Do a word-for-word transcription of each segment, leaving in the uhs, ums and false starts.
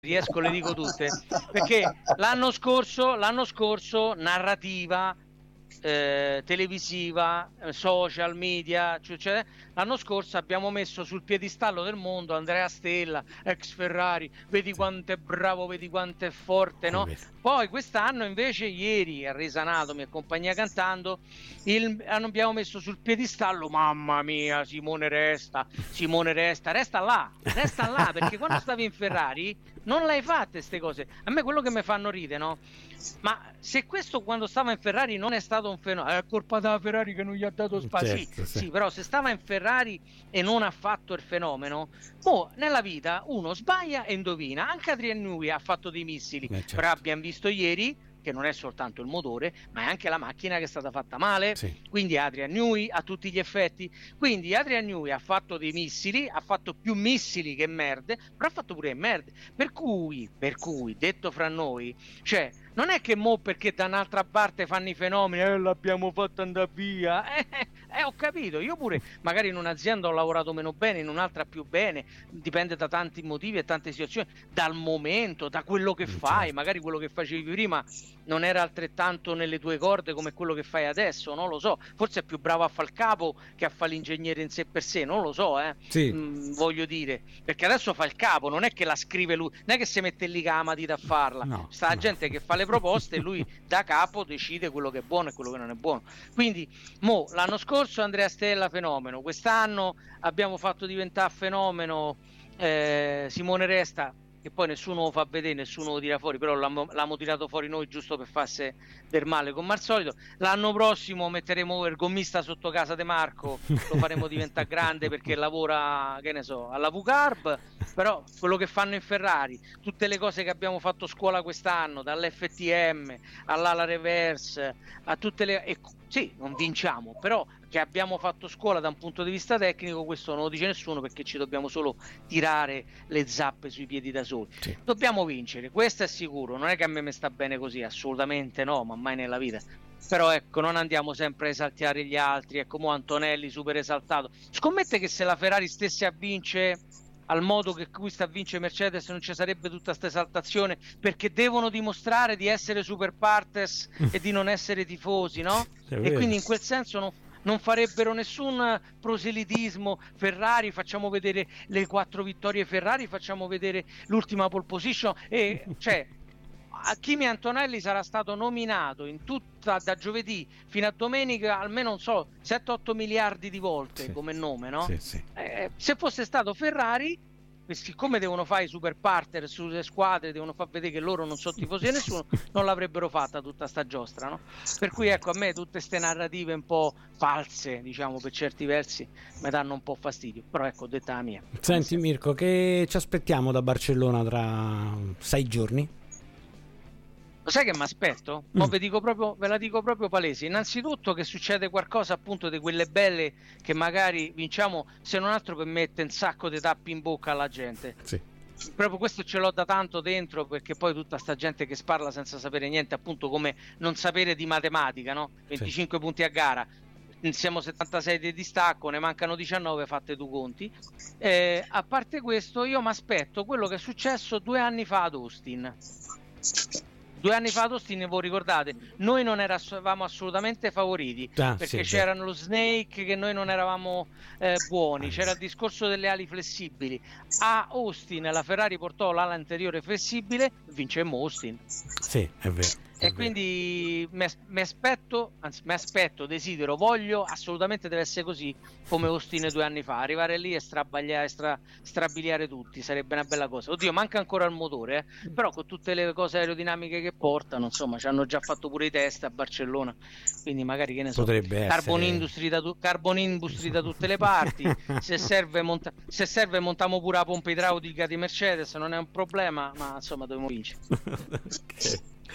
riesco le dico tutte, perché l'anno scorso, l'anno scorso narrativa, eh, televisiva, eh, social media, cioè, cioè, l'anno scorso abbiamo messo sul piedistallo del mondo Andrea Stella, ex Ferrari, vedi quanto è bravo, vedi quanto è forte, no? Poi quest'anno invece, ieri a Resanatomi e compagnia cantando, il, abbiamo messo sul piedistallo, mamma mia, Simone Resta, Simone Resta, resta là, resta là, perché quando stavi in Ferrari non l'hai fatte queste cose. A me quello che mi fanno ridere, no? Ma se questo quando stava in Ferrari non è stato un fenomeno, è colpa della Ferrari che non gli ha dato spazio. Certo, sì, sì. sì, però se stava in Ferrari e non ha fatto il fenomeno, boh, nella vita uno sbaglia e indovina. Anche Adrian Newey ha fatto dei missili, Eh, certo. però abbiamo visto ieri che non è soltanto il motore, ma è anche la macchina che è stata fatta male. Sì. Quindi Adrian Newey a tutti gli effetti. Quindi Adrian Newey ha fatto dei missili, ha fatto più missili che merde, però ha fatto pure merde. Per cui, per cui, detto fra noi, cioè, non è che mo perché da un'altra parte fanno i fenomeni, eh, l'abbiamo fatto andare via. Eh, eh, ho capito, io pure magari in un'azienda ho lavorato meno bene, in un'altra più bene, dipende da tanti motivi e tante situazioni, dal momento, da quello che fai, Certo. magari quello che facevi prima non era altrettanto nelle tue corde come quello che fai adesso, non lo so, forse è più bravo a fare il capo che a fare l'ingegnere in sé per sé, non lo so, eh. Sì. Mm, voglio dire, perché adesso fa il capo, non è che la scrive lui, non è che si mette lì con la matita a farla, No, sta la no. gente che fa le proposte e lui da capo decide quello che è buono e quello che non è buono. Quindi mo l'anno scorso Andrea Stella fenomeno, quest'anno abbiamo fatto diventare fenomeno eh, Simone Resta, che poi nessuno lo fa vedere, nessuno lo tira fuori, però l'abbiamo, l'abbiamo tirato fuori noi giusto per farsi del male come al solito. L'anno prossimo metteremo il gommista sotto casa De Marco, lo faremo diventare grande perché lavora, che ne so, alla V Carb, però quello che fanno in Ferrari, tutte le cose che abbiamo fatto a scuola quest'anno, dall'F T M all'ala reverse, a tutte le... E, sì, non vinciamo, però che abbiamo fatto scuola da un punto di vista tecnico, questo non lo dice nessuno perché ci dobbiamo solo tirare le zappe sui piedi da soli. Sì. Dobbiamo vincere, questo è sicuro, non è che a me mi sta bene così, assolutamente no, ma mai nella vita. Però ecco, non andiamo sempre a esaltare gli altri, è come Antonelli super esaltato. Scommette che se la Ferrari stesse a vincere al modo che cui sta a vincere Mercedes non ci sarebbe tutta questa esaltazione, perché devono dimostrare di essere super partes e di non essere tifosi, no? È E vero. quindi in quel senso non, non farebbero nessun proselitismo. Ferrari, facciamo vedere le quattro vittorie Ferrari, facciamo vedere l'ultima pole position, e cioè a Kimi Antonelli sarà stato nominato in tutta da giovedì fino a domenica almeno non so sette otto miliardi di volte, Sì. come nome, no? Sì, sì. Eh, se fosse stato Ferrari, siccome devono fare i super partner sulle squadre, devono far vedere che loro non sono tifosi di nessuno, non l'avrebbero fatta tutta sta giostra, no? Per cui ecco, a me tutte ste narrative un po' false, diciamo, per certi versi mi danno un po' fastidio, però ecco, detta la mia. Senti Mirko, che ci aspettiamo da Barcellona tra sei giorni? Lo sai che mi aspetto? Mm. Mo ve, dico proprio, ve la dico proprio palese. Innanzitutto che succede qualcosa appunto di quelle belle che magari vinciamo, se non altro per mettere un sacco di tappi in bocca alla gente. Sì. Proprio questo ce l'ho da tanto dentro, perché poi tutta sta gente che sparla senza sapere niente, appunto come non sapere di matematica, no? venticinque sì. punti a gara, siamo settantasei di distacco, ne mancano diciannove, fatte due conti. Eh, a parte questo, io mi aspetto quello che è successo due anni fa ad Austin. Due anni fa ad Austin, voi ricordate, noi non eravamo assolutamente favoriti, Ah, perché sì, c'erano lo Snake che noi non eravamo eh, buoni, c'era il discorso delle ali flessibili. A Austin la Ferrari portò l'ala anteriore flessibile, vincemmo Austin. Sì, è vero. E quindi mi aspetto, anzi mi aspetto, desidero, voglio, assolutamente deve essere così come Austin due anni fa, arrivare lì e strabagliare, stra, strabiliare tutti, sarebbe una bella cosa. Oddio, manca ancora il motore, eh? Però con tutte le cose aerodinamiche che portano, insomma, ci hanno già fatto pure i test a Barcellona, quindi magari, che ne so, potrebbe carbon essere... industry, da tu- carbon industry da tutte le parti, se serve, monta- se serve montiamo pure la pompa idraulica di Mercedes, non è un problema, ma insomma dobbiamo vincere. Ok.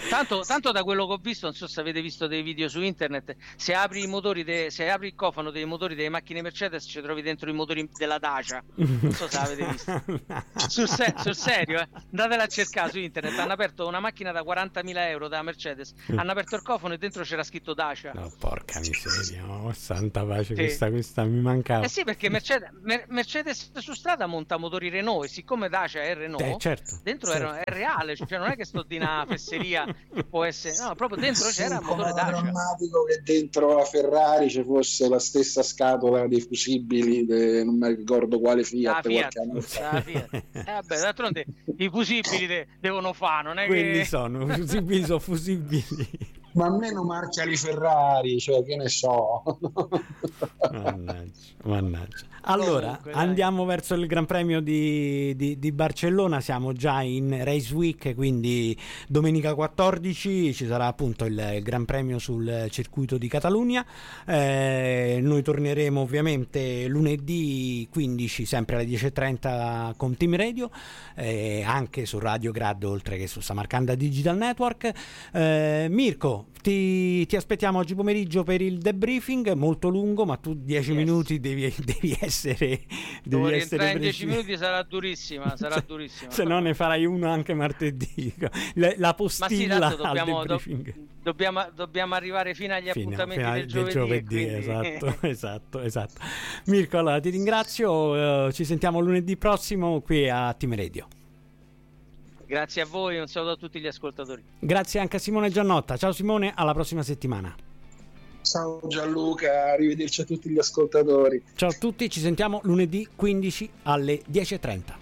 Tanto, tanto da quello che ho visto, non so se avete visto dei video su internet, se apri i motori, de, se apri il cofano dei motori delle macchine Mercedes ci trovi dentro i motori della Dacia. Non so se avete visto. sul, se, sul serio, eh? Andatela a cercare su internet. Hanno aperto una macchina da quarantamila euro da Mercedes, hanno aperto il cofano e dentro c'era scritto Dacia. No, porca miseria, oh, santa pace, Sì. questa, questa mi mancava. Eh sì, perché Mercedes, Mer- Mercedes su strada monta motori Renault e siccome Dacia è Renault, Eh, certo, dentro certo. Era, è reale, cioè non è che sto di una fesseria che può essere, no, proprio dentro Sì, c'era il come motore Dacia. drammatico che dentro la Ferrari ci fosse la stessa scatola dei fusibili, de, non mi ricordo quale Fiat, La Fiat, qualche anno fa. la Fiat. Eh, vabbè, d'altronde i fusibili de- devono fare, non è Quelli che sono fusibili, sono fusibili. Ma almeno marchiali Ferrari, cioè che ne so. Mannaggia, mannaggia. Allora, Comunque, dai. andiamo verso il Gran Premio di, di, di Barcellona, siamo già in Race Week, quindi domenica quattordici ci sarà appunto il, il Gran Premio sul circuito di Catalunya. Eh, noi torneremo ovviamente lunedì quindici, sempre alle dieci e trenta con Team Radio, eh, anche su Radio Grad oltre che su Samarcanda Digital Network. Eh, Mirko, ti, ti aspettiamo oggi pomeriggio per il debriefing molto lungo, ma tu dieci Yes. minuti devi, devi essere devo devi rientrare essere in dieci preciso. minuti, sarà durissima, sarà Se- durissima. Se no ne farai uno anche martedì. La, la Ma sì, postilla tanto al dobbiamo, do- debriefing. dobbiamo, dobbiamo arrivare fino agli Fino- appuntamenti fino del al- giovedì, giovedì, e quindi- esatto, esatto, esatto. Mirko, allora ti ringrazio, eh, ci sentiamo lunedì prossimo qui a Team Radio. Grazie a voi, un saluto a tutti gli ascoltatori. Grazie anche a Simone Giannotta. Ciao Simone, alla prossima settimana. Ciao Gianluca, arrivederci a tutti gli ascoltatori. Ciao a tutti, ci sentiamo lunedì quindici alle dieci e trenta.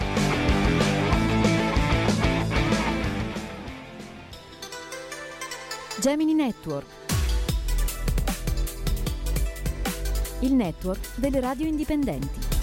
Gemini Network, il network delle radio indipendenti.